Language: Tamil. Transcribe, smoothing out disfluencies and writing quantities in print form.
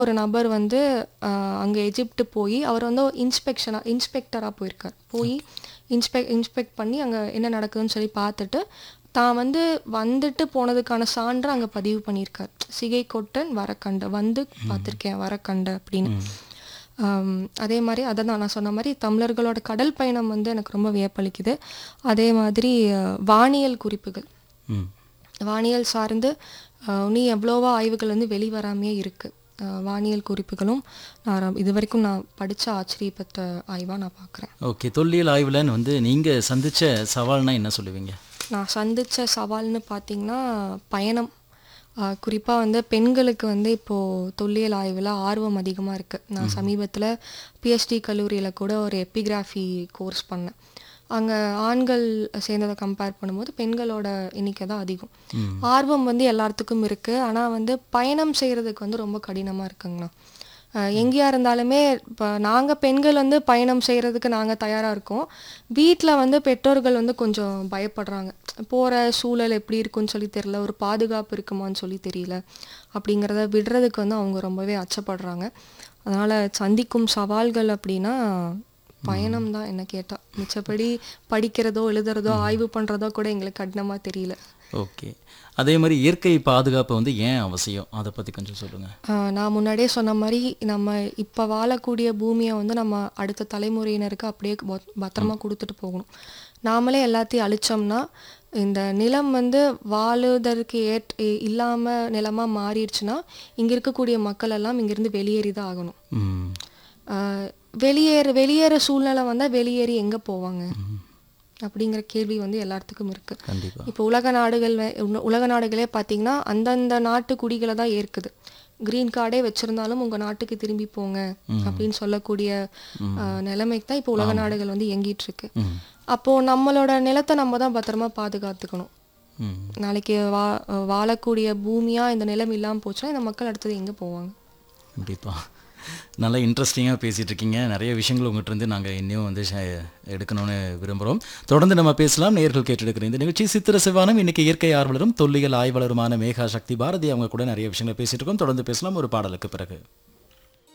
ஒரு நபர் வந்து அங்க எஜிப்ட் போய் அவர் வந்து இன்ஸ்பெக்டரா போயிருக்கார். போய் இன்ஸ்பெக்ட் பண்ணி அங்க என்ன நடக்குதுன்னு சொல்லி பார்த்துட்டு, தான் வந்து வந்துட்டு போனதுக்கான சான்ற அங்க பதிவு பண்ணியிருக்கார். சிகை கொட்டன் வரக்கண்ட வந்து பார்த்துருக்கேன் வரக்கண்ட அப்படின்னு. அதே மாதிரி அதை தான் நான் சொன்ன மாதிரி தமிழர்களோட கடல் பயணம் வந்து எனக்கு ரொம்ப வியப்பளிக்குது. அதே மாதிரி வானியல் குறிப்புகள், வானியல் சார்ந்து நீ எவ்வளோவா ஆய்வுகள் வந்து வெளிவராமையே இருக்குது. வானியல் குறிப்புகளும் நான் இது வரைக்கும் நான் படித்த ஆச்சரியப்பட்ட ஆய்வாக நான் பார்க்குறேன். ஓகே, தொல்லியல் ஆய்வில் வந்து நீங்கள் சந்தித்த சவால்னா என்ன சொல்லுவீங்க? நான் சந்தித்த சவால்னு பார்த்தீங்கன்னா பயணம். குறிப்பாக வந்து பெண்களுக்கு வந்து இப்போது தொல்லியல் ஆய்வில் ஆர்வம் அதிகமாக இருக்குது. நான் சமீபத்தில் பிஹெச்டி கல்லூரியில் கூட ஒரு எபிகிராஃபி கோர்ஸ் பண்ணேன். அங்கே ஆண்கள் சேர்ந்ததை கம்பேர் பண்ணும்போது பெண்களோட எண்ணிக்கை தான் அதிகம். ஆர்வம் வந்து எல்லாத்துக்கும் இருக்குது. ஆனால் வந்து பயணம் செய்கிறதுக்கு வந்து ரொம்ப கடினமாக இருக்குங்கண்ணா. எங்கேயா இருந்தாலுமே இப்போ நாங்கள் பெண்கள் வந்து பயணம் செய்கிறதுக்கு நாங்கள் தயாராக இருக்கோம். வீட்டில் வந்து பெற்றோர்கள் வந்து கொஞ்சம் பயப்படுறாங்க. போகிற சூழல் எப்படி இருக்குன்னு சொல்லி தெரியல, ஒரு பாதுகாப்பு இருக்குமான்னு சொல்லி தெரியல, அப்படிங்கிறத விடுறதுக்கு வந்து அவங்க ரொம்பவே அச்சப்படுறாங்க. அதனால் சந்திக்கும் சவால்கள் அப்படின்னா பயணம் தான் என்ன கேட்டால். மிச்சப்படி படிக்கிறதோ எழுதுறதோ ஆய்வு பண்ணுறதோ கூட எங்களுக்கு கடினமாக தெரியல. ஓகே, அதே மாதிரி இயற்கை பாதுகாப்பு வந்து ஏன் அவசியம், அதை பற்றி கொஞ்சம் சொல்லுங்கள். நான் முன்னாடியே சொன்ன மாதிரி நம்ம இப்போ வாழக்கூடிய பூமியை வந்து நம்ம அடுத்த தலைமுறையினருக்கு அப்படியே பத்திரமா கொடுத்துட்டு போகணும். நாமளே எல்லாத்தையும் அழிச்சோம்னா இந்த நிலம் வந்து வாழுவதற்கு இல்லாமல் நிலமாக மாறிடுச்சுன்னா இங்கே இருக்கக்கூடிய மக்கள் எல்லாம் இங்கேருந்து வெளியேறி தான் ஆகணும். வெளியேற சூழ்நிலை வந்தால் வெளியேறி எங்கே போவாங்க அப்படிங்கிற கேள்வி வந்து எல்லாத்துக்கும் இருக்கு. இப்போ உலக நாடுகளே பார்த்தீங்கன்னா அந்தந்த நாட்டு குடிகளை தான் ஏற்குது. கிரீன் கார்டே வச்சிருந்தாலும் உங்க நாட்டுக்கு திரும்பி போங்க அப்படின்னு சொல்லக்கூடிய நிலைமைக்கு தான் இப்போ உலக நாடுகள் வந்து இயங்கிட்டு இருக்கு. அப்போ நம்மளோட நிலத்தை நம்ம தான் பத்திரமா பாதுகாத்துக்கணும். நாளைக்கு வாழக்கூடிய பூமியா இந்த நிலம் இல்லாமல் போச்சுன்னா இந்த மக்கள் அடுத்தது எங்கே போவாங்க? கண்டிப்பா நல்லா இன்ட்ரெஸ்டிங்காக பேசிகிட்டு இருக்கீங்க. நிறைய விஷயங்கள் உங்கள்கிட்ட இருந்து நாங்கள் இன்னும் வந்து எடுக்கணும்னு விரும்புகிறோம். தொடர்ந்து நம்ம பேசலாம். நேயர்கள் கேட்டெடுக்கிற இந்த நிகழ்ச்சி சித்திர சிவானம். இன்னைக்கு இயற்கை ஆர்வலரும் தொல்லியல் ஆய்வாளருமான மேகா சக்தி பாரதி அவங்க கூட நிறைய விஷயங்களை பேசிகிட்டு இருக்கோம். தொடர்ந்து பேசலாம் ஒரு பாடலுக்கு பிறகு.